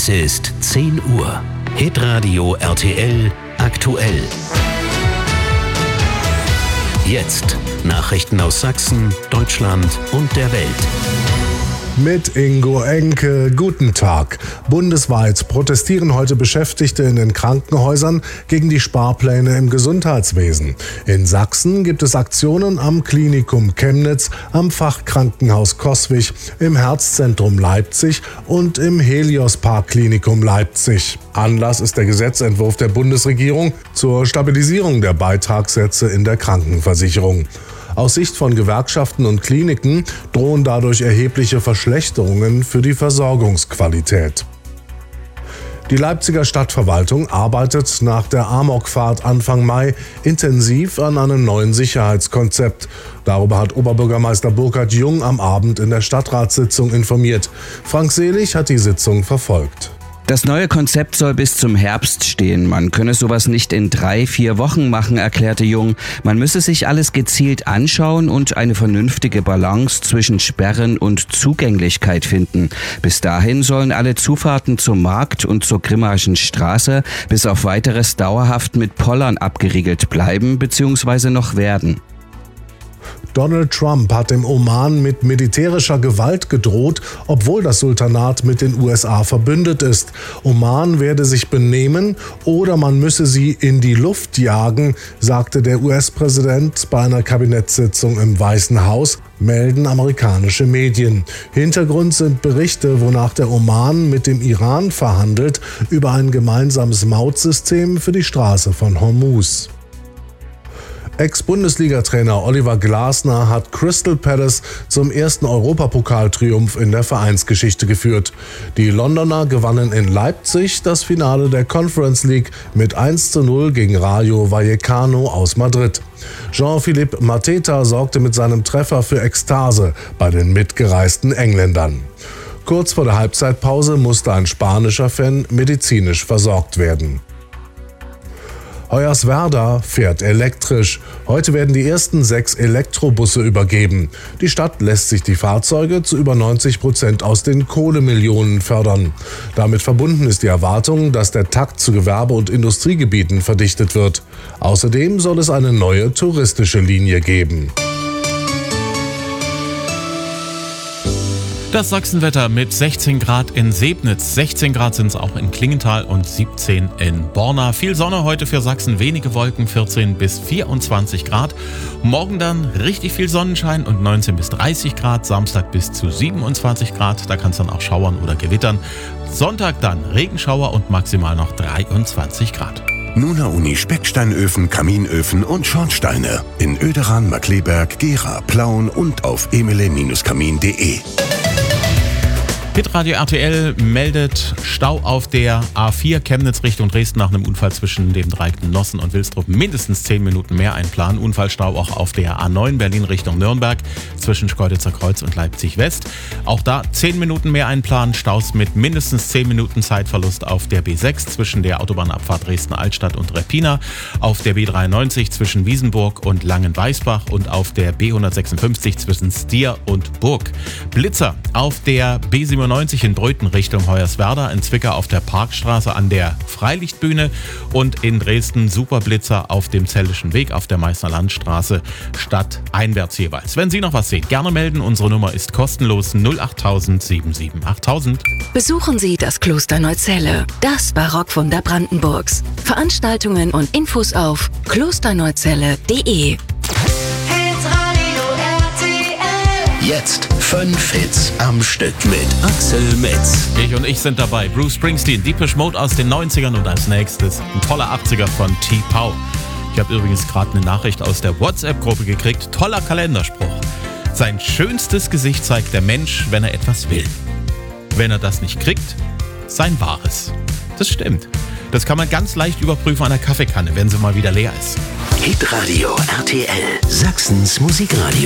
Es ist 10 Uhr. Hitradio RTL aktuell. Jetzt Nachrichten aus Sachsen, Deutschland und der Welt. Mit Ingo Enke, guten Tag. Bundesweit protestieren heute Beschäftigte in den Krankenhäusern gegen die Sparpläne im Gesundheitswesen. In Sachsen gibt es Aktionen am Klinikum Chemnitz, am Fachkrankenhaus Coswig, im Herzzentrum Leipzig und im Helios-Park-Klinikum Leipzig. Anlass ist der Gesetzentwurf der Bundesregierung zur Stabilisierung der Beitragssätze in der Krankenversicherung. Aus Sicht von Gewerkschaften und Kliniken drohen dadurch erhebliche Verschlechterungen für die Versorgungsqualität. Die Leipziger Stadtverwaltung arbeitet nach der Amokfahrt Anfang Mai intensiv an einem neuen Sicherheitskonzept. Darüber hat Oberbürgermeister Burkhard Jung am Abend in der Stadtratssitzung informiert. Frank Selig hat die Sitzung verfolgt. Das neue Konzept soll bis zum Herbst stehen. Man könne sowas nicht in 3-4 Wochen machen, erklärte Jung. Man müsse sich alles gezielt anschauen und eine vernünftige Balance zwischen Sperren und Zugänglichkeit finden. Bis dahin sollen alle Zufahrten zum Markt und zur Grimmaschen Straße bis auf Weiteres dauerhaft mit Pollern abgeriegelt bleiben bzw. noch werden. Donald Trump hat dem Oman mit militärischer Gewalt gedroht, obwohl das Sultanat mit den USA verbündet ist. Oman werde sich benehmen oder man müsse sie in die Luft jagen, sagte der US-Präsident bei einer Kabinettssitzung im Weißen Haus, melden amerikanische Medien. Hintergrund sind Berichte, wonach der Oman mit dem Iran verhandelt über ein gemeinsames Mautsystem für die Straße von Hormuz. Ex-Bundesliga-Trainer Oliver Glasner hat Crystal Palace zum ersten Europapokaltriumph in der Vereinsgeschichte geführt. Die Londoner gewannen in Leipzig das Finale der Conference League mit 1:0 gegen Rayo Vallecano aus Madrid. Jean-Philippe Mateta sorgte mit seinem Treffer für Ekstase bei den mitgereisten Engländern. Kurz vor der Halbzeitpause musste ein spanischer Fan medizinisch versorgt werden. Hoyerswerda fährt elektrisch. Heute werden die ersten 6 Elektrobusse übergeben. Die Stadt lässt sich die Fahrzeuge zu über 90% aus den Kohlemillionen fördern. Damit verbunden ist die Erwartung, dass der Takt zu Gewerbe- und Industriegebieten verdichtet wird. Außerdem soll es eine neue touristische Linie geben. Das Sachsenwetter mit 16 Grad in Sebnitz, 16 Grad sind es auch in Klingenthal und 17 in Borna. Viel Sonne heute für Sachsen, wenige Wolken, 14 bis 24 Grad. Morgen dann richtig viel Sonnenschein und 19 bis 30 Grad, Samstag bis zu 27 Grad, da kann es dann auch schauern oder gewittern. Sonntag dann Regenschauer und maximal noch 23 Grad. Nuna Uni Specksteinöfen, Kaminöfen und Schornsteine in Oederan, Markkleeberg, Gera, Plauen und auf emele-kamin.de. Hitradio RTL meldet Stau auf der A4 Chemnitz Richtung Dresden nach einem Unfall zwischen dem Dreieck Nossen und Wilstrup. Mindestens 10 Minuten mehr einplanen. Unfallstau auch auf der A9 Berlin Richtung Nürnberg zwischen Schkeuditzer Kreuz und Leipzig West. Auch da 10 Minuten mehr einplanen. Staus mit mindestens 10 Minuten Zeitverlust auf der B6 zwischen der Autobahnabfahrt Dresden-Altstadt und Reppina, auf der B93 zwischen Wiesenburg und Langenweisbach und auf der B156 zwischen Stier und Burg. Blitzer auf der B97 in Bröthen Richtung Hoyerswerda, in Zwickau auf der Parkstraße an der Freilichtbühne und in Dresden Superblitzer auf dem Zellischen Weg auf der Meißner Landstraße stadteinwärts jeweils. Wenn Sie noch was sehen, gerne melden. Unsere Nummer ist kostenlos 08000 77 8000. Besuchen Sie das Kloster Neuzelle, das Barockwunder Brandenburgs. Veranstaltungen und Infos auf klosterneuzelle.de. Jetzt 5 Hits am Stück mit Axel Metz. Ich sind dabei. Bruce Springsteen, Depeche Mode aus den 90ern und als nächstes ein toller 80er von T-Pow. Ich habe übrigens gerade eine Nachricht aus der WhatsApp-Gruppe gekriegt. Toller Kalenderspruch. Sein schönstes Gesicht zeigt der Mensch, wenn er etwas will. Wenn er das nicht kriegt, sein wahres. Das stimmt. Das kann man ganz leicht überprüfen an der Kaffeekanne, wenn sie mal wieder leer ist. Hitradio RTL, Sachsens Musikradio.